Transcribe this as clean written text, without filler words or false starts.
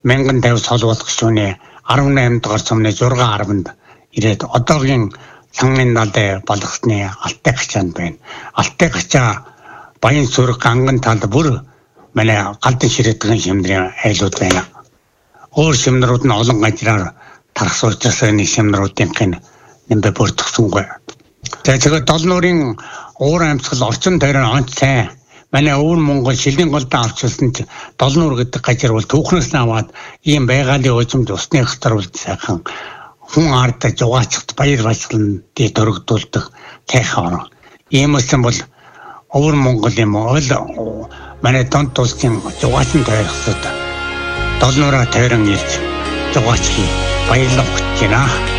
1050 сол болгочны 18 дугаар цомны 6-10-нд ирээд одоогийн Сангын далай болгосны Алтай гачаанд байна. Алтай гачаа Баян сүрэг ганган талд бүр манай галдан ширээдгэн шимнэрийн айлууд байна. Өөр шимнэрүүд нь олон газраар тархсуулж нэг шимнэрүүдийн нэмбэ бүрдгсэнгүй. Тэгээд долнуурын уур амьсгал орчин тойрон онц сайн. Манай өвөр Монгол шилэн голдоо авчилсан ч долнуур гэдэг газар бол түүхнээс аваад ийм байгалийн уужимд усны хатар үлд сайхан хүн ардаа жугаачд баяр баясгалан дэ дөрөгдүүлдэг тайхан. Иймээс бол өвөр Монгол юм ол манай Донт улсын жугаачны тойрогсод долнуураа тойрон ирж жугаачхий баярлах гэж байна.